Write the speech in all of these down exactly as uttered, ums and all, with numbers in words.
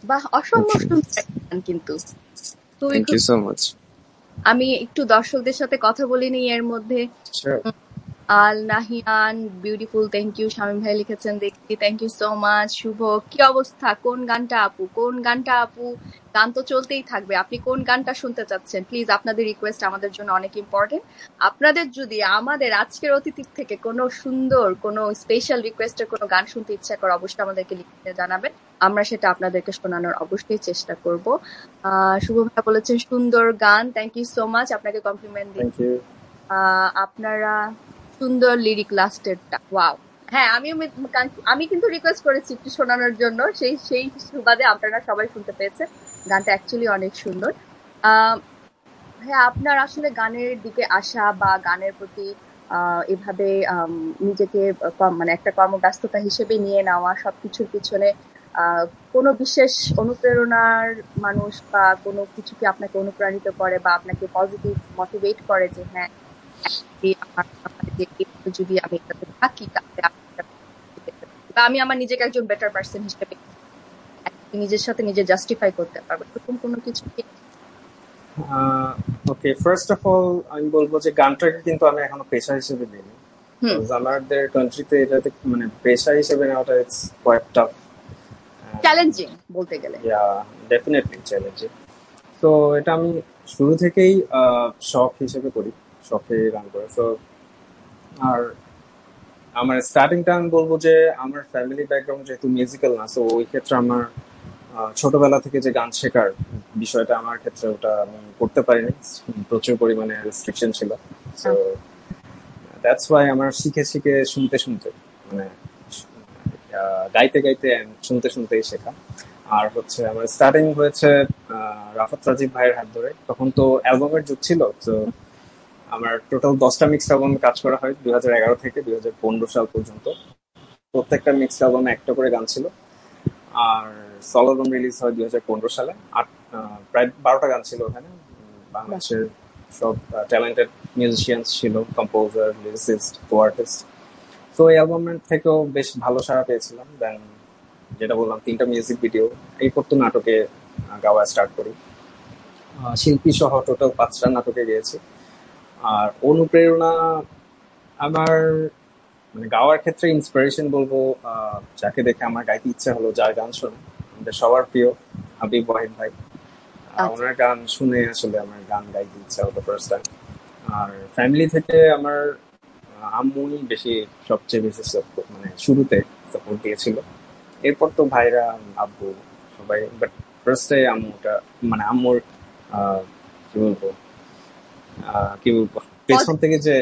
বাহ, অসম্ভব সুন্দর গান কিন্তু। Thank you so much. আমি একটু দর্শকদের সাথে কথা বলিনি এর মধ্যে। Al Nahiyan beautiful, thank you. Shamim ভাই লিখেছেন দেখি, থ্যাংক ইউ সো মাচ। শুভ, কি অবস্থা? কোন গানটা আপু? কোন গানটা আপু? গান তো চলতেই থাকবে, আপনি কোন গানটা শুনতে চাচ্ছেন? প্লিজ, আপনাদের রিকোয়েস্ট আমাদের জন্য অনেক ইম্পর্টেন্ট। আপনাদের যদি আমাদের আজকের অতিথির থেকে কোনো সুন্দর কোনো স্পেশাল রিকোয়েস্টের কোনো গান শুনতে ইচ্ছা করে অবশ্যই আমাদেরকে লিখে জানাবেন, আমরা সেটা আপনাদেরকে শোনানোর অবশ্যই চেষ্টা করব। আহ শুভ ভাই বলেছেন সুন্দর গান, থ্যাংক ইউ সো মাচ, আপনাকে কমপ্লিমেন্ট দিই। আপনারা সুন্দর লিরিক লাস্টেরটা, ওয়াও। হ্যাঁ, আমি আমি কিন্তু রিকোয়েস্ট করেছি একটু শোনানোর জন্য, সেই সেই সুবাদে আপনারা সবাই শুনতে পেয়েছেন। গানটা অ্যাকচুয়ালি অনেক সুন্দর। হ্যাঁ, আপনার আসলে গানের দিকে আসা বা গানের প্রতি এভাবে নিজেকে মানে একটা কর্মব্যস্ততা হিসেবে নিয়ে নেওয়া, সবকিছুর পিছনে কোনো বিশেষ অনুপ্রেরণার মানুষ বা কোনো কিছু কি আপনাকে অনুপ্রাণিত করে বা আপনাকে পজিটিভ মোটিভেট করে যে হ্যাঁ যদি আমি এটাতে থাকি তাহলে আমি আমার নিজেকে একজন বেটার পারসন হিসেবে নিজের সাথে নিজে জাস্টিফাই করতে পারবো, এরকম কোনো কিছু কি? ওকে, ফার্স্ট অফ অল আমি বলবো যে গানটাকে কিন্তু আমি এখনো পেশা হিসেবে নিইনি। আমাদের কান্ট্রিতে এটাতে মানে পেশা হিসেবে নেওয়াটা ইটস কোয়াইট টাফ, চ্যালেঞ্জিং বলতে গেলে। ইয়া, ডেফিনেটলি চ্যালেঞ্জিং। তো এটা আমি শুরু থেকেই শখ হিসেবে করি, শখে গান করে। তো আর আমার স্টার্টিংটা আমি বলবো যে আমার ফ্যামিলি ব্যাকগ্রাউন্ড যেহেতু মিউজিক্যাল না, তো ওই ক্ষেত্রে আমার ছোটবেলা থেকে যে গান শেখার বিষয়টা আমার ক্ষেত্রে ওটা আমি করতে পারিনি, প্রচুর পরিমাণে রেস্ট্রিকশন ছিল। সো দ্যাটস ওয়াই আমার শিখে শিখে শুনতে শুনতে মানে গাইতে গাইতে শুনতে শুনতেই শেখা। আর হচ্ছে আমার স্টার্টিং হয়েছে রাফাত রাজীব ভাইয়ের হাত ধরে। তখন তো অ্যালবামের যুগ ছিল, তো আমার টোটাল দশটা মিক্সড অ্যালবামে কাজ করা হয় দুই হাজার এগারো থেকে দুই হাজার পনেরো সাল পর্যন্ত। প্রত্যেকটা মিক্সড অ্যালবামে একটা করে গান ছিল। আর সলো অ্যালবাম রিলিজ হয় দুই হাজার পনেরো সালে। আট প্রায় বারোটা গান ছিল ওখানে। বাংলাদেশের সব ট্যালেন্টেড মিউজিশিয়ানস ছিল, কম্পোজার, লিরিসিস্ট, কো আর্টিস্ট। তো এই অ্যালবামের থেকেও বেশ ভালো সাড়া পেয়েছিলাম। দেন যেটা বললাম, তিনটা মিউজিক ভিডিও, এরপর তো নাটকে গাওয়া স্টার্ট করি। শিল্পী সহ টোটাল পাঁচটা নাটকে গিয়েছি। আর অনুপ্রেরণা আমার মানে গাওয়ার ক্ষেত্রে ইন্সপিরেশন বলবো যাকে দেখে আমার গাইতে ইচ্ছা হলো, যার গান শুনে, আমাদের সবার প্রিয় হাবিব ওয়াহিদ ভাই। ওনার গান শুনে আসলে আমার গান গাইতে ইচ্ছা হলো ফার্স্ট টাইম। আর ফ্যামিলি থেকে আমার আম্মুই বেশি সবচেয়ে বেশি মানে শুরুতে সাপোর্ট দিয়েছিল। এরপর তো ভাইরা, আব্বু সবাই, বাট ফার্স্টে আম্মুটা মানে আম্মুর কি বলবো কি বলবো পেছন থেকে যে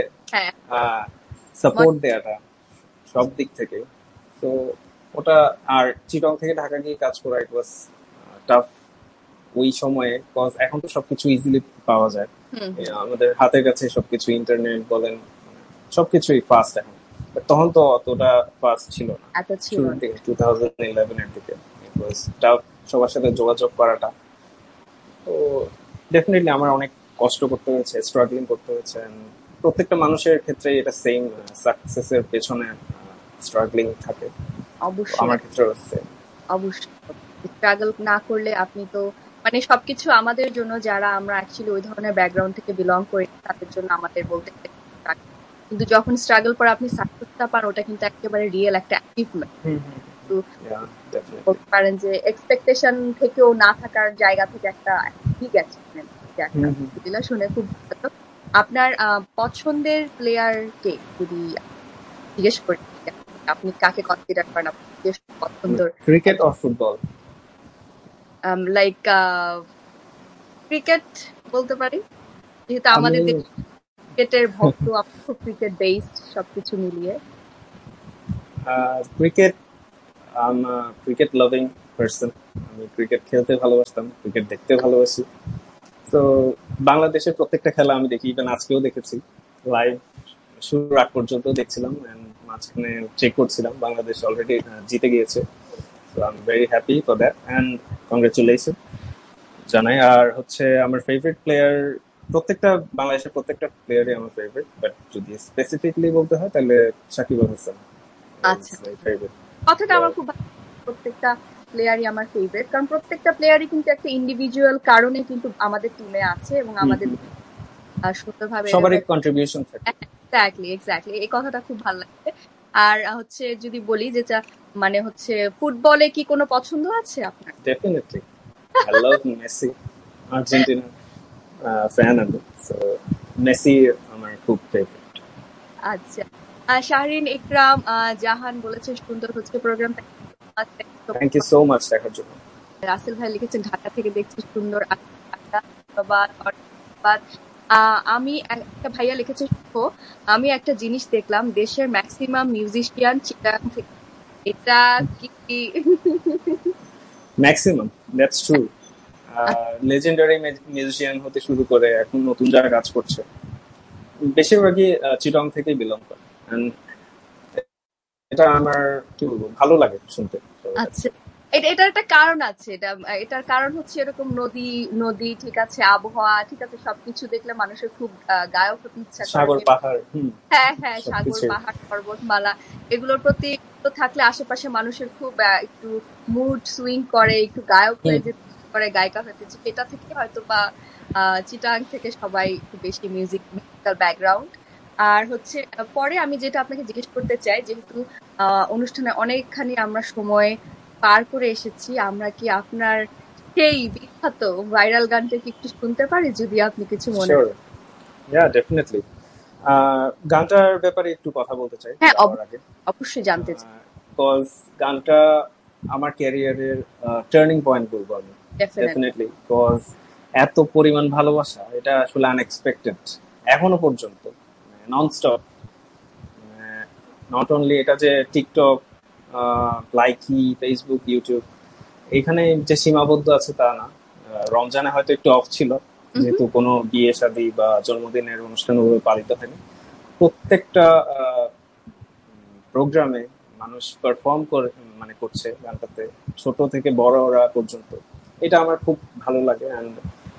সাপোর্ট দেয়াটা সব দিক থেকে, তো ওটা। আর চিটং থেকে ঢাকা গিয়ে কাজ করা ইট ওয়াজ টাফ ওই সময়ে, কজ এখন তো সবকিছু ইজিলি পাওয়া যায় আমাদের হাতের কাছে, সবকিছু ইন্টারনেট বলেন সবকিছুই ফাস্ট এখন। তখন তো অতটা ফাস্ট ছিল না, শুরুর দিকে টু থাউজেন্ড ইলেভেন এর দিকে ইট ওয়াজ টাফ সবার সাথে যোগাযোগ করাটা। তো ডেফিনেটলি আমার অনেক কষ্ট করতে হয়েছে, স্ট্রাগলিং করতে হয়েছে। প্রত্যেকটা মানুষের ক্ষেত্রে এটা সেম, সাকসেসের পেছনে স্ট্রাগলিং থাকে। অবশ্যই আমার ক্ষেত্রে হচ্ছে অবশ্যই স্ট্রাগল না করলে আপনি তো মানে সবকিছু আমাদের জন্য, যারা আমরা অ্যাকচুয়ালি ওই ধরনের ব্যাকগ্রাউন্ড থেকে বিলং করি তাদের জন্য আমাদের বলতে, কিন্তু যখন স্ট্রাগল করে আপনি সাকসেসটা পান ওটা কিন্তু একেবারে রিয়েল একটা অ্যাচিভমেন্ট। বলতে পারেন যে এক্সপেকটেশন থেকেও না থাকার জায়গা থেকে একটা বিগ অ্যাচিভমেন্ট। শুনে খুব ভালো। আপনার পছন্দের প্লেয়ার কে যদি জিজ্ঞেস করি, আপনি কাকে কনসিডার করেন আপনার পছন্দের? Cricket or football? Like cricket বলতে পারি, যেহেতু আমাদের ক্রিকেটের ভক্ত, খুব ক্রিকেট বেসড সবকিছু মিলিয়ে। Cricket, I am a cricket loving person. আমি ক্রিকেট খেলতে ভালোবাসতাম, ক্রিকেট দেখতে ভালোবাসি। তো বাংলাদেশের প্রত্যেকটা খেলা আমি দেখি, ইভেন আজকেও দেখেছি লাইভ, শুরুর আগ পর্যন্ত দেখছিলাম, মাঝখানে চেক করছিলাম, বাংলাদেশ অলরেডি জিতে গিয়েছে। So I am very happy for that and congratulation জানাই। আর হচ্ছে আমার ফেভারিট প্লেয়ার, প্রত্যেকটা বাংলাদেশের প্রত্যেকটা প্লেয়ারই আমার ফেভারিট, বাট যদি স্পেসিফিকলি বলতে হয় তাহলে সাকিব আল হাসান। আচ্ছা, কথাটা আমার খুব ভালো। প্রত্যেকটা প্লেয়ারই আমার ফেভারিট, কারণ প্রত্যেকটা প্লেয়ারই কিন্তু একটা ইন্ডিভিজুয়াল কারণে কিন্তু আমাদের টিমে আছে এবং আমাদের সুন্দরভাবে সবারই কন্ট্রিবিউশন থাকে। এক্স্যাক্টলি এক্স্যাক্টলি এই কথাটা খুব ভালো লাগছে। আর হচ্ছে যদি বলি যেটা মানে হচ্ছে ফুটবলে কি কোনো পছন্দ আছে আপনার? Definitely I love Messi, Argentina fan আমি, সো মেসি আমার খুব ফেভারিট। আচ্ছা, শাহরিন ইকরাম জাহান বলেছে সুন্দর হচ্ছে programme. Thank you so much দেখার জন্য। রাসেল ভাই লিখেছেন ঢাকা থেকে দেখছি সুন্দর। আমি একটা ভাইয়া লিখেছে আমি একটা জিনিস দেখলাম, দেশের ম্যাক্সিমাম মিউজিশিয়ান চিটাগাং থেকে। এটা কি maximum? That's true. Legendary musician হতে শুরু করে এখন নতুন যারা কাজ করছে বেশিরভাগই চিটাগাং থেকেই বিলং করে। এটা আমার কি বলবো ভালো লাগে শুনতে। আচ্ছা, এটার একটা কারণ আছে। এটা এটার কারণ হচ্ছে এরকম নদী নদী ঠিক আছে, আবহাওয়া ঠিক আছে, সবকিছু দেখলে মানুষের খুব গায়ক হতে ইচ্ছা করে। সাগর পাহাড়, হ্যাঁ হ্যাঁ সাগর পাহাড় পর্বতমালা এগুলোর প্রতি থাকলে আশেপাশে মানুষের খুব একটু মুড সুইং করে, একটু গায়ক হয়ে যেতে করে, গায়িকা হতে। এটা থেকে হয়তো বা চিটাগাং থেকে সবাই একটু বেশি মিউজিক মিউজিক্যাল ব্যাকগ্রাউন্ড। আর হচ্ছে পরে আমি যেটা আপনাকে জিজ্ঞেস করতে চাই, যেহেতু অনুষ্ঠানে অনেকখানি আমরা সময় পার করে এসেছি, আমরা কি আপনার সেই বিখ্যাত ভাইরাল গানটা কি একটু শুনতে পারি যদি আপনি কিছু মনে করেন? ইয়া ডেফিনেটলি। গানটার ব্যাপারে একটু কথা বলতে চাই। হ্যাঁ অবশ্যই জানতে চাই, বিকজ গানটা আমার ক্যারিয়ারের টার্নিং পয়েন্ট বলবো আমি। ডেফিনেটলি, বিকজ এত পরিমাণ ভালোবাসা এটা আসলে আনএক্সপেক্টেড এখনো পর্যন্ত, ননস্টপ। নট অনলি এটা যে টিকটক, লাইকি, ফেসবুক, ইউটিউব এখানে যে সীমাবদ্ধ আছে তা না। রমজানে হয়তো একটু অফ ছিল, যেহেতু কোনো বিয়ে শাদী বা জন্মদিনের অনুষ্ঠান পালিত হয়নি। প্রত্যেকটা প্রোগ্রামে মানুষ পারফর্ম করে মানে করছে গানটাতে, ছোট থেকে বড়রা পর্যন্ত। এটা আমার খুব ভালো লাগে। অ্যান্ড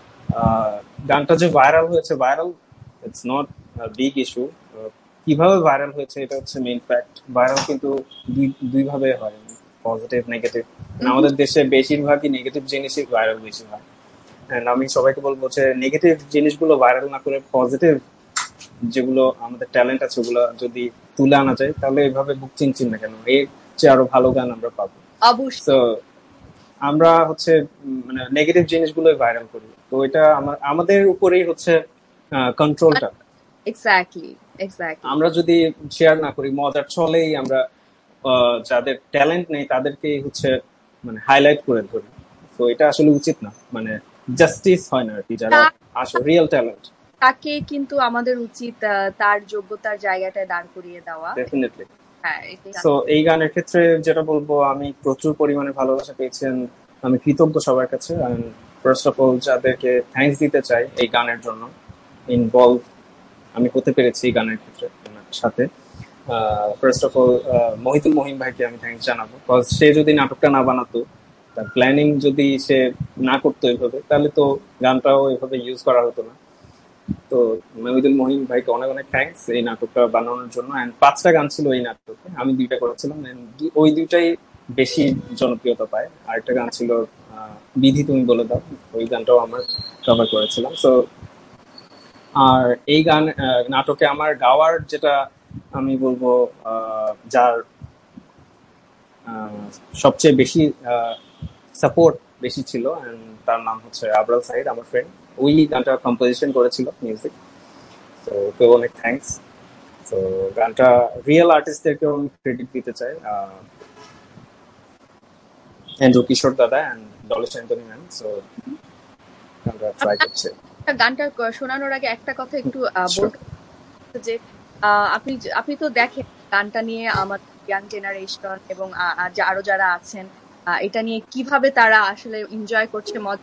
গানটা যে ভাইরাল হয়েছে, viral it's not big issue. কিভাবে ভাইরাল হয়েছে এটা হচ্ছে মেইন ফ্যাক্ট। ভাইরাল কিন্তু দুই ভাবে হয়, পজিটিভ নেগেটিভ। আমাদের দেশে বেশিরভাগই নেগেটিভ জিনিসই ভাইরাল বেশি হয়। এন্ড আমি সবাইকে বলবো যে নেগেটিভ জিনিসগুলো ভাইরাল না করে পজিটিভ যেগুলো আমাদের ট্যালেন্ট আছে ওগুলো যদি তুলে আনা যায়, তাহলে এইভাবে বুক চিনচিন না কেন, এর চেয়ে আরো ভালো গান আমরা পাবো। অবশ্যই আমরা হচ্ছে মানে নেগেটিভ জিনিসগুলো ভাইরাল করি, তো এটা আমাদের উপরেই হচ্ছে কন্ট্রোলটা। এক্স্যাক্টলি এক্স্যাক্টলি আমরা যদি শেয়ার না করি, মজার ছলেই আমরা যাদের ট্যালেন্ট নেই তাদেরকে হচ্ছে মানে হাইলাইট করে ধরি, তো এটা আসলে উচিত না, মানে জাস্টিস হয় না আর কি। যারা আসলে রিয়েল ট্যালেন্ট তাকে কিন্তু আমাদের উচিত তার যোগ্যতার জায়গাটায় দাঁড় করিয়ে দেওয়া। ডেফিনেটলি। সো এই গানের ক্ষেত্রে যেটা বলবো, আমি প্রচুর পরিমাণে ভালোবাসা পেয়েছেন, আমি কৃতজ্ঞ সবার কাছে। ফার্স্ট অফ অল যাদেরকে থ্যাঙ্কস দিতে চাই এই গানের জন্য ইনভলভ আমি হতে পেরেছি এই গানের ক্ষেত্রে সাথে। First of all Mohitul Mahim ভাইকে আমি থ্যাঙ্কস জানাবো, বিকজ সে যদি নাটকটা না বানাতো, তার প্ল্যানিং যদি সে না করতো এভাবে, তাহলে তো গানটাও এভাবে ইউজ করা হতো না। তো মহিদুল মহিম ভাইকে অনেক অনেক থ্যাঙ্কস এই নাটকটা বানানোর জন্য। অ্যান্ড পাঁচটা গান ছিল এই নাটকে, আমি দুইটা করেছিলাম, ওই দুইটাই বেশি জনপ্রিয়তা পায়। আরেকটা গান ছিল বিধি তুমি বলে দাও, ওই গানটাও আমার কভার করেছিলাম। সো আর এই গান নাটকে আমার গাওয়ার যেটা আমি বলবো যার সবচেয়ে বেশি সাপোর্ট বেশি ছিল, তার নাম হচ্ছে আবরাল সাহিদ, আমার ফ্রেন্ড। ওই গানটা কম্পোজিশন করেছিল মিউজিক, তো ওকে অনেক থ্যাঙ্কস। তো গানটা রিয়েল আর্টিস্টদেরকেও আমি ক্রেডিট দিতে চাই, এন্ড্রু কিশোর দাদা and Dolly's Antony ma'am. So গানটা ট্রাই করছে। গানটা শোনানোর আগে একটা কথা একটু বলতে যে আপনি আপনি তো দেখেন গানটা নিয়ে আমার ইয়াং জেনারেশন এবং আরো যারা আছেন এটা নিয়ে কিভাবে তারা আসলে এনজয় করছে, মজা